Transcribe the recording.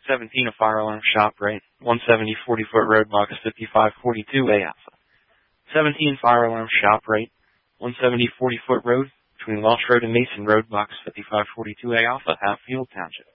17 a fire alarm shop right, 170 40-foot road box 5542 A Alpha. 17 fire alarm shop right, 170 40-foot road between Walsh Road and Mason Road box 5542 A Alpha, Hatfield Township.